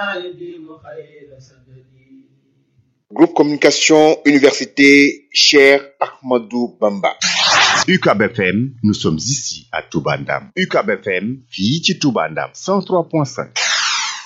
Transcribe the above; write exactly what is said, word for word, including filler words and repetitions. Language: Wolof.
Groupe Communication Université Cheikh Ahmadou Bamba. U C A B F M, nous sommes ici à Touba Ndam. U C A B F M, fii ci Touba Ndam, cent trois point cinq.